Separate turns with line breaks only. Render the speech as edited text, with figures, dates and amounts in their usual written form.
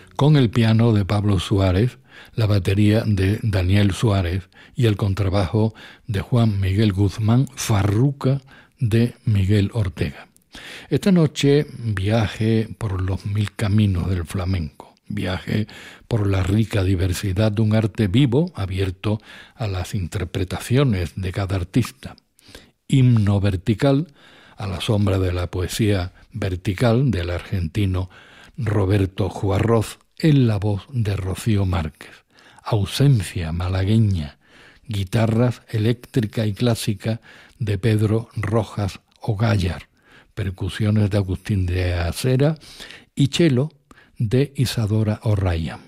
con el piano de Pablo Suárez, la batería de Daniel Suárez y el contrabajo de Juan Miguel Guzmán, Farruca de Miguel Ortega. Esta noche viaje por los mil caminos del flamenco, viaje por la rica diversidad de un arte vivo abierto a las interpretaciones de cada artista. Himno vertical a la sombra de la poesía vertical del argentino Roberto Juarroz en la voz de Rocío Márquez. Ausencia malagueña, guitarras eléctrica y clásica de Pedro Rojas Ogayar, percusiones de Agustín de Acera y cello de Isadora O'Ryan.